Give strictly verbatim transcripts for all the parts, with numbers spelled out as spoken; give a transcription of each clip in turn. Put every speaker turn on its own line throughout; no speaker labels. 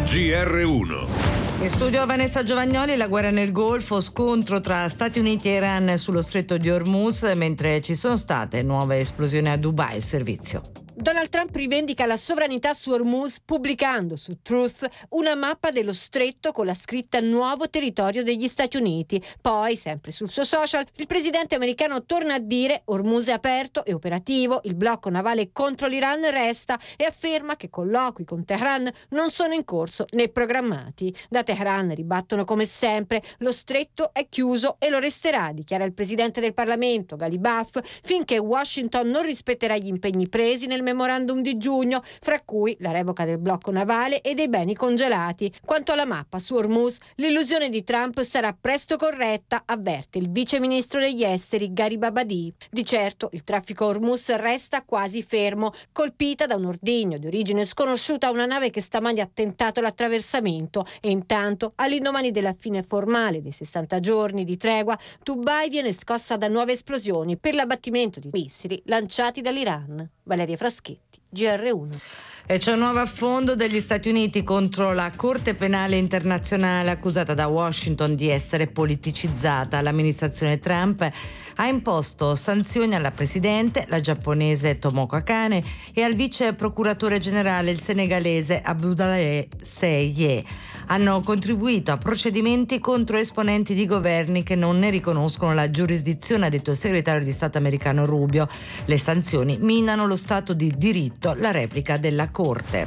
G R uno.
In studio Vanessa Giovagnoli. La guerra nel Golfo, scontro tra Stati Uniti e Iran sullo stretto di Hormuz, mentre ci sono state nuove esplosioni a Dubai. Il servizio.
Donald Trump rivendica la sovranità su Hormuz pubblicando su Truth una mappa dello stretto con la scritta Nuovo territorio degli Stati Uniti. Poi, sempre sul suo social, il presidente americano torna a dire Hormuz è aperto e operativo, il blocco navale contro l'Iran resta, e afferma che colloqui con Teheran non sono in corso né programmati. Da Teheran ribattono come sempre lo stretto è chiuso e lo resterà, dichiara il presidente del Parlamento Ghalibaf, finché Washington non rispetterà gli impegni presi nel memorandum di giugno, fra cui la revoca del blocco navale e dei beni congelati. Quanto alla mappa su Hormuz, l'illusione di Trump sarà presto corretta, avverte il vice ministro degli esteri Garibabadi. Di certo il traffico a Hormuz resta quasi fermo, colpita da un ordigno di origine sconosciuta una nave che stamani ha tentato l'attraversamento, e intanto all'indomani della fine formale dei sessanta giorni di tregua, Dubai viene scossa da nuove esplosioni per l'abbattimento di missili lanciati dall'Iran. Valeria Fraschetti, G R uno.
E c'è un nuovo affondo degli Stati Uniti contro la Corte Penale Internazionale, accusata da Washington di essere politicizzata. L'amministrazione Trump ha imposto sanzioni alla presidente, la giapponese Tomoko Akane, e al vice procuratore generale, il senegalese Abdoulaye Seye. Hanno contribuito a procedimenti contro esponenti di governi che non ne riconoscono la giurisdizione, ha detto il segretario di Stato americano Rubio. Le sanzioni minano lo Stato di diritto, la replica della Corte.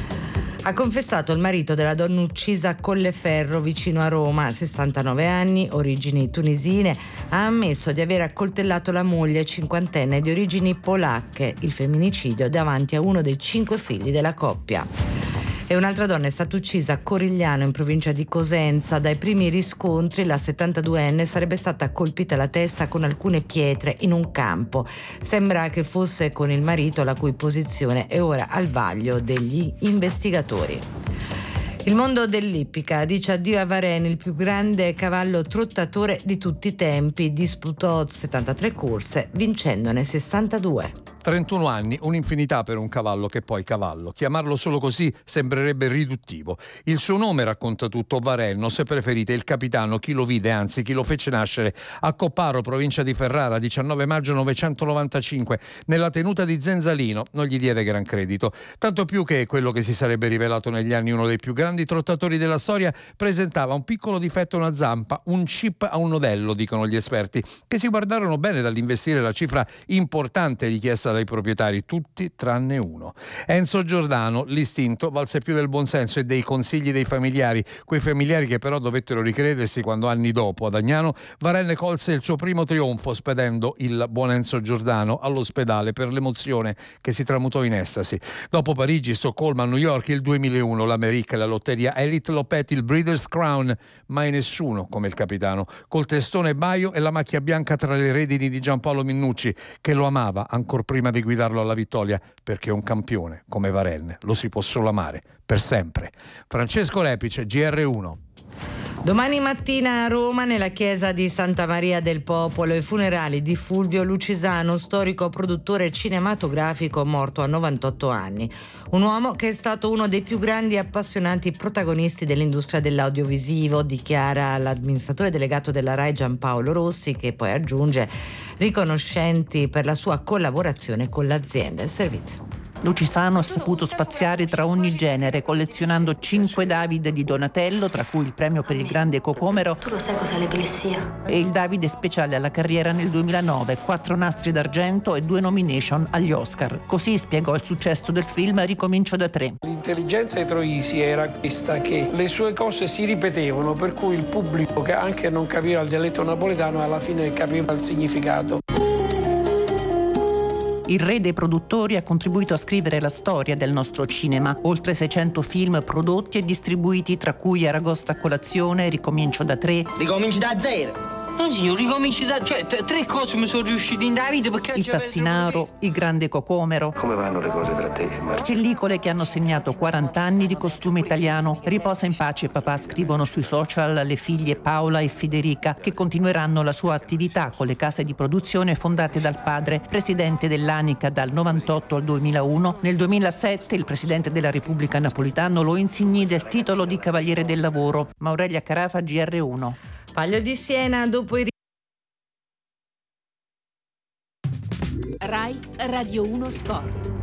Ha confessato il marito della donna uccisa a Colleferro vicino a Roma, sessantanove anni, origini tunisine, ha ammesso di aver accoltellato la moglie cinquantenne di origini polacche, il femminicidio davanti a uno dei cinque figli della coppia. E un'altra donna è stata uccisa a Corigliano, in provincia di Cosenza. Dai primi riscontri la settantaduenne sarebbe stata colpita alla testa con alcune pietre in un campo. Sembra che fosse con il marito, la cui posizione è ora al vaglio degli investigatori. Il mondo dell'ippica dice addio a Varenne, il più grande cavallo trottatore di tutti i tempi. Disputò settantatré corse, vincendone sessantadue.
trentuno anni, un'infinità per un cavallo che poi cavallo. Chiamarlo solo così sembrerebbe riduttivo. Il suo nome racconta tutto. Varenne, se preferite il capitano, chi lo vide, anzi chi lo fece nascere a Copparo, provincia di Ferrara, diciannove maggio novecentonovantacinque, nella tenuta di Zenzalino, non gli diede gran credito. Tanto più che quello che si sarebbe rivelato negli anni uno dei più grandi trottatori della storia presentava un piccolo difetto a una zampa, un chip a un nodello, dicono gli esperti, che si guardarono bene dall'investire la cifra importante richiesta dai proprietari, tutti tranne uno. Enzo Giordano, l'istinto valse più del buonsenso e dei consigli dei familiari, quei familiari che però dovettero ricredersi quando anni dopo ad Agnano Varenne colse il suo primo trionfo spedendo il buon Enzo Giordano all'ospedale per l'emozione che si tramutò in estasi. Dopo Parigi, Stoccolma, New York, il duemilauno, l'America, la lotteria Elite Lopetti, il Breeders' Crown, mai nessuno come il capitano, col testone baio e la macchia bianca tra le redini di Giampaolo Minnucci, che lo amava ancor prima di guidarlo alla vittoria, perché un campione come Varenne lo si può solo amare per sempre. Francesco Repice, G R uno.
Domani mattina a Roma, nella chiesa di Santa Maria del Popolo, i funerali di Fulvio Lucisano, storico produttore cinematografico morto a novantotto anni. Un uomo che è stato uno dei più grandi e appassionati protagonisti dell'industria dell'audiovisivo, dichiara l'amministratore delegato della RAI Giampaolo Rossi, che poi aggiunge riconoscenti per la sua collaborazione con l'azienda e il servizio.
Lucisano ha saputo spaziare tra ogni genere, collezionando cinque David di Donatello, tra cui il premio per il grande Cocomero.
Tu lo sai cos'è l'epilessia?
E il Davide speciale alla carriera nel duemilanove, quattro nastri d'argento e due nomination agli Oscar. Così spiegò il successo del film Ricomincio da tre.
L'intelligenza di Troisi era questa, che le sue cose si ripetevano, per cui il pubblico, che anche non capiva il dialetto napoletano, alla fine capiva il significato.
Il re dei produttori ha contribuito a scrivere la storia del nostro cinema. Oltre seicento film prodotti e distribuiti, tra cui Aragosta a colazione, Ricomincio da tre.
Ricominci da zero.
Non signor, ricominci da... Cioè, t- tre cose mi sono riusciti in Davide perché...
Il Tassinaro, il Grande Cocomero.
Come vanno le cose tra te e Marcello?
Pellicole che hanno segnato quaranta anni di costume italiano. Riposa in pace papà, scrivono sui social le figlie Paola e Federica, che continueranno la sua attività con le case di produzione fondate dal padre, presidente dell'Anica dal novantotto al duemilauno. Nel duemilasette il presidente della Repubblica Napolitano lo insignì del titolo di Cavaliere del Lavoro. Maurelia Carafa, G R uno.
Palio di Siena, dopo i
Rai Radio uno Sport.